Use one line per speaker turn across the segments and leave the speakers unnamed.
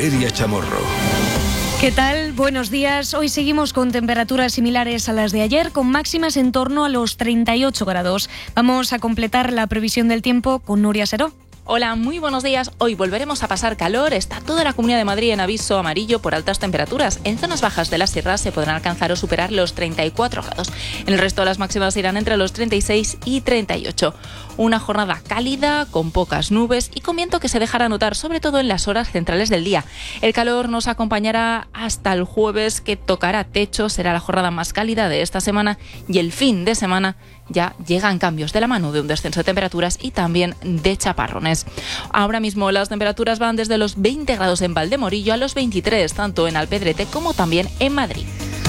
Valeria Chamorro.
¿Qué tal? Buenos días. Hoy seguimos con temperaturas similares a las de ayer, con máximas en torno a los 38 grados. Vamos a completar la previsión del tiempo con Nuria Seró.
Hola, muy buenos días. Hoy volveremos a pasar calor. Está toda la Comunidad de Madrid en aviso amarillo por altas temperaturas. En zonas bajas de la sierra se podrán alcanzar o superar los 34 grados. En el resto las máximas irán entre los 36 y 38. Una jornada cálida, con pocas nubes y con viento que se dejará notar, sobre todo en las horas centrales del día. El calor nos acompañará hasta el jueves, que tocará techo. Será la jornada más cálida de esta semana y el fin de semana ya llegan cambios de la mano de un descenso de temperaturas y también de chaparrones. Ahora mismo las temperaturas van desde los 20 grados en Valdemorillo a los 23, tanto en Alpedrete como también en Madrid.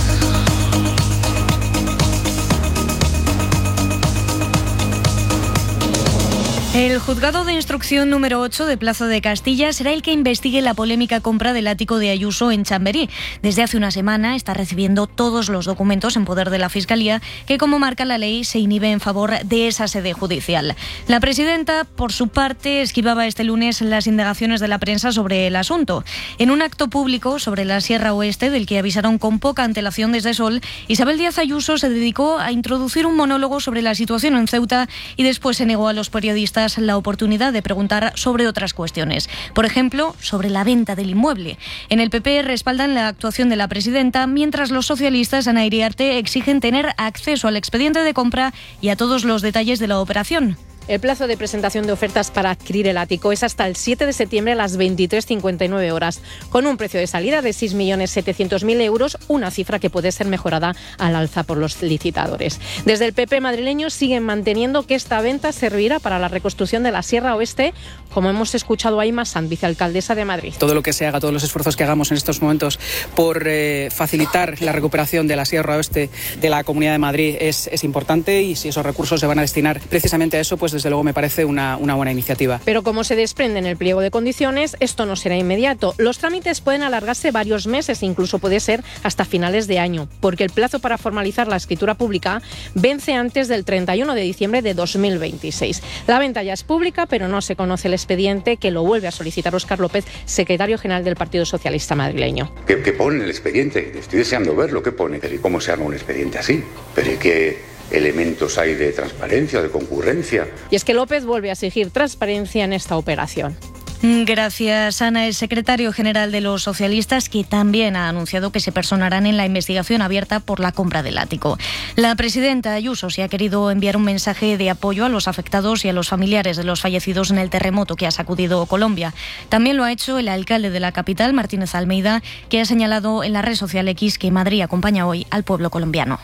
El juzgado de instrucción número 8 de Plaza de Castilla será el que investigue la polémica compra del ático de Ayuso en Chamberí. Desde hace una semana está recibiendo todos los documentos en poder de la Fiscalía que, como marca la ley, se inhibe en favor de esa sede judicial. La presidenta, por su parte, esquivaba este lunes las indagaciones de la prensa sobre el asunto. En un acto público sobre la Sierra Oeste, del que avisaron con poca antelación desde Sol, Isabel Díaz Ayuso se dedicó a introducir un monólogo sobre la situación en Ceuta y después se negó a los periodistas la oportunidad de preguntar sobre otras cuestiones. Por ejemplo, sobre la venta del inmueble. En el PP respaldan la actuación de la presidenta, mientras los socialistas, Ana Iriarte, exigen tener acceso al expediente de compra y a todos los detalles de la operación.
El plazo de presentación de ofertas para adquirir el ático es hasta el 7 de septiembre a las 23:59 horas, con un precio de salida de 6.700.000 euros, una cifra que puede ser mejorada al alza por los licitadores. Desde el PP madrileño siguen manteniendo que esta venta servirá para la reconstrucción de la Sierra Oeste, como hemos escuchado a Inma Sanz, vicealcaldesa de Madrid.
Todo lo que se haga, todos los esfuerzos que hagamos en estos momentos por facilitar la recuperación de la Sierra Oeste de la Comunidad de Madrid es importante, y si esos recursos se van a destinar precisamente a eso, pues desde luego me parece una buena iniciativa.
Pero como se desprende en el pliego de condiciones, esto no será inmediato. Los trámites pueden alargarse varios meses, incluso puede ser hasta finales de año, porque el plazo para formalizar la escritura pública vence antes del 31 de diciembre de 2026. La venta ya es pública, pero no se conoce el expediente, que lo vuelve a solicitar Óscar López, secretario general del Partido Socialista madrileño.
¿Qué pone en el expediente? Estoy deseando verlo. ¿Qué pone? ¿Pero cómo se arma un expediente así? ¿Pero qué elementos hay de transparencia, de concurrencia?
Y es que López vuelve a exigir transparencia en esta operación.
Gracias, Ana. El secretario general de los socialistas, que también ha anunciado que se personarán en la investigación abierta por la compra del ático. La presidenta Ayuso se ha querido enviar un mensaje de apoyo a los afectados y a los familiares de los fallecidos en el terremoto que ha sacudido Colombia. También lo ha hecho el alcalde de la capital, Martínez Almeida, que ha señalado en la red social X que Madrid acompaña hoy al pueblo colombiano.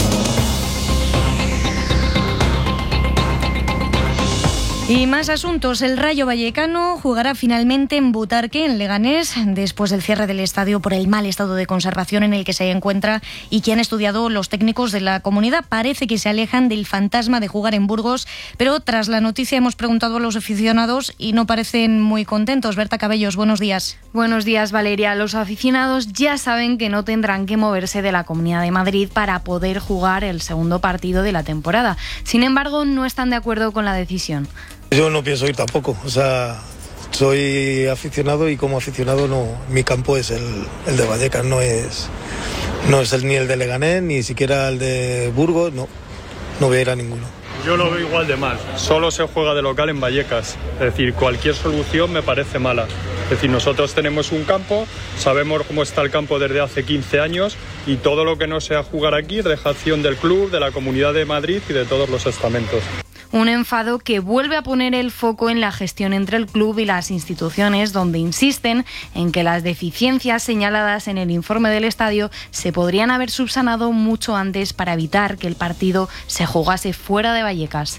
Y más asuntos. El Rayo Vallecano jugará finalmente en Butarque, en Leganés, después del cierre del estadio por el mal estado de conservación en el que se encuentra y que han estudiado los técnicos de la comunidad. Parece que se alejan del fantasma de jugar en Burgos, pero tras la noticia hemos preguntado a los aficionados y no parecen muy contentos. Berta Cabellos, buenos días.
Buenos días, Valeria. Los aficionados ya saben que no tendrán que moverse de la Comunidad de Madrid para poder jugar el segundo partido de la temporada. Sin embargo, no están de acuerdo con la decisión.
Yo no pienso ir tampoco, o sea, soy aficionado y como aficionado no, mi campo es el de Vallecas, no es ni el de Leganés, ni siquiera el de Burgos, no voy a ir a ninguno.
Yo lo veo igual de mal, solo se juega de local en Vallecas, es decir, cualquier solución me parece mala. Es decir, nosotros tenemos un campo, sabemos cómo está el campo desde hace 15 años y todo lo que no sea jugar aquí es dejación del club, de la Comunidad de Madrid y de todos los estamentos.
Un enfado que vuelve a poner el foco en la gestión entre el club y las instituciones, donde insisten en que las deficiencias señaladas en el informe del estadio se podrían haber subsanado mucho antes para evitar que el partido se jugase fuera de Vallecas.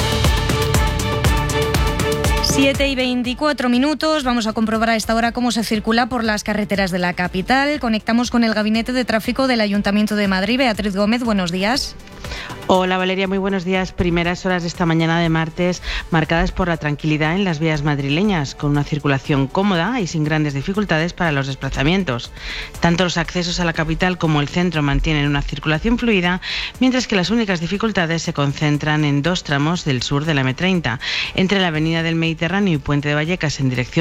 7:24. Vamos a comprobar a esta hora cómo se circula por las carreteras de la capital. Conectamos con el Gabinete de Tráfico del Ayuntamiento de Madrid. Beatriz Gómez, buenos días.
Hola Valeria, muy buenos días. Primeras horas de esta mañana de martes marcadas por la tranquilidad en las vías madrileñas, con una circulación cómoda y sin grandes dificultades para los desplazamientos. Tanto los accesos a la capital como el centro mantienen una circulación fluida, mientras que las únicas dificultades se concentran en dos tramos del sur de la M30, entre la avenida del Mediterráneo y Puente de Vallecas en dirección